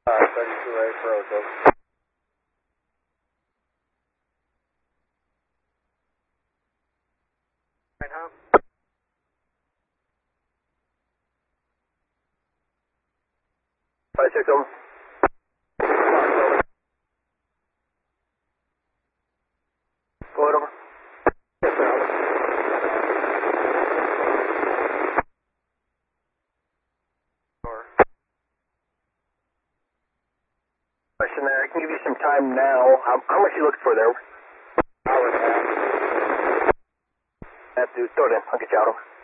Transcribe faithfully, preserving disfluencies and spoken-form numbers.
Uh, thirty-two A for Ojo. Right, huh? Five six over. Go ahead over. Yes, sir. Over. Over. Question there. I can give you some time now. How, how much you looking for there? Hour and a half. That dude, throw it in. I'll get you out of.